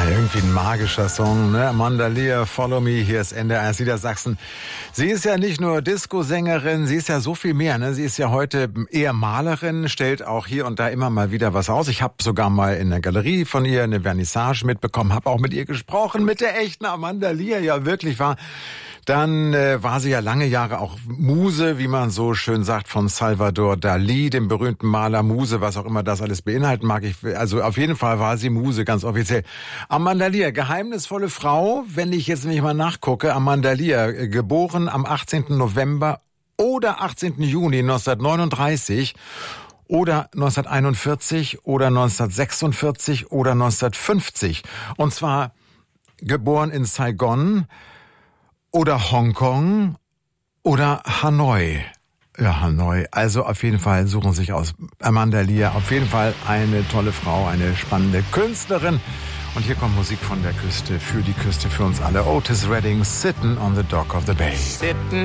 Irgendwie ein magischer Song, ne? Amanda Lear, Follow Me, hier ist NDR Niedersachsen. Sie ist ja nicht nur Disco-Sängerin, sie ist ja so viel mehr, ne? Sie ist ja heute eher Malerin, stellt auch hier und da immer mal wieder was aus. Ich habe sogar mal in der Galerie von ihr eine Vernissage mitbekommen, habe auch mit ihr gesprochen, mit der echten Amanda Lear, ja wirklich war. Dann war sie ja lange Jahre auch Muse, wie man so schön sagt, von Salvador Dalí, dem berühmten Maler Muse, was auch immer das alles beinhalten mag. Also auf jeden Fall war sie Muse, ganz offiziell. Amanda Lear, geheimnisvolle Frau, wenn ich jetzt nämlich mal nachgucke. Amanda Lear, geboren am 18. November oder 18. Juni 1939 oder 1941 oder 1946 oder 1950. Und zwar geboren in Saigon oder Hongkong oder Hanoi. Ja, Hanoi. Also auf jeden Fall suchen sich aus. Amanda Lear, auf jeden Fall eine tolle Frau, eine spannende Künstlerin. Und hier kommt Musik von der Küste, für die Küste, für uns alle. Otis Redding, Sittin' on the Dock of the Bay. Sittin'